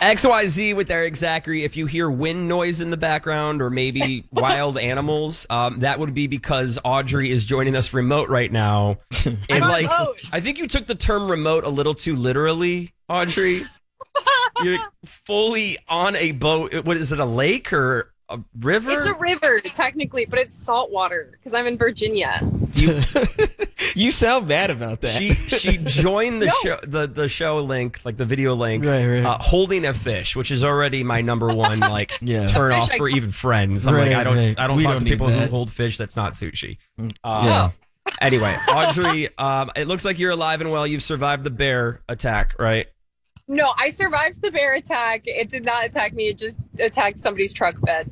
XYZ with Eric Zachary. If you hear wind noise in the background or maybe wild animals, that would be because Audrey is joining us remote right now. And like, I think you took the term remote a little too literally, Audrey. You're fully on a boat. What is it, a lake or a river? It's a river, technically, but it's salt water because I'm in Virginia. You sound bad about that. She joined the show, the show link, like the video link, right. holding a fish, which is already my number one turn off for even friends. I'm like, I don't talk to people who hold fish. That's not sushi. Anyway, Audrey, it looks like you're alive and well. You've survived the bear attack, right? No, I survived the bear attack. It did not attack me. It just attacked somebody's truck bed.